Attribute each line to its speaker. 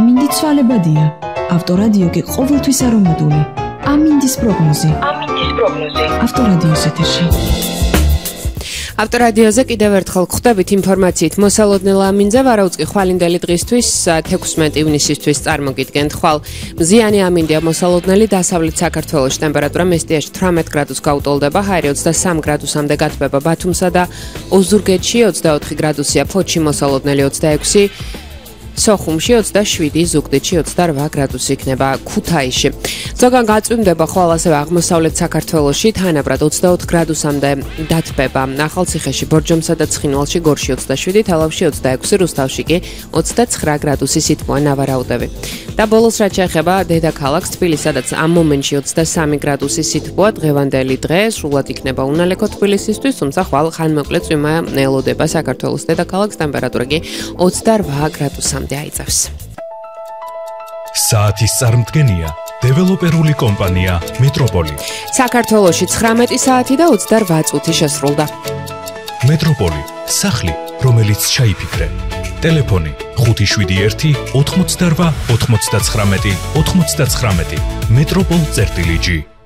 Speaker 1: ამინდი ცვალებადია. ავტორადიო კი ყოველთვის არომატული. ამინდის პროგნოზი. ავტორადიოს ეთერში.
Speaker 2: ავტორადიოზე კიდევ ერთხელ ხვდებით ინფორმაციით მოსალოდნელ ამინზე ვარაუწყი ხვალინდელი დღისთვის 16 ივნისისთვის წარმოგიდგენთ. ხვალ მზიანი ამინდია მოსალოდნელი დასავლეთ საქართველოს ტემპერატურა მესტიაში 18 გრადუს გაუტოლდება, ჰაერი 23 გრადუსამდე გათბება ბათუმსა და ოზურგეთში, 24 გრადუსია ფოთში მოსალოდნელი 26 სოხუმში 27, ზუგდიდში 28 გრადუსი იქნება ქუთაისში. ზოგან გაწვიმდება ხვალ ასევე აღმოსავლეთ საქართველოში, თანაბრად 24 გრადუსამდე დათბება. ახალციხეში, ბორჯომსა და ცხინვალში, გორში 27, თელავში 26, რუსთავში კი 29 გრადუსი სითბოა ნავარაუდები. და ბოლოს რაც შეეხება დედაქალაქს თბილისს, სადაც ამ მომენტში 23 გრადუსი სითბოა, დღევანდელი დღე სრულად იქნება უნალექო თბილისისთვის, თუმცა ხვალ ხანმოკლე წვიმა ელოდება საქართველოს დედაქალაქს, ტემპერატურა კი 28 გრადუსამდე აიწევს.
Speaker 3: საათის წარმდგენია დეველოპერული კომპანია მეტროპოლი.
Speaker 2: საქართველოში 19 საათი და 28 წუთი შესრულდა.
Speaker 3: მეტროპოლი, სახლი, რომელიც ჩაიფიქრე. ტელეფონი 571 88 99 99. მეტროპოლ-G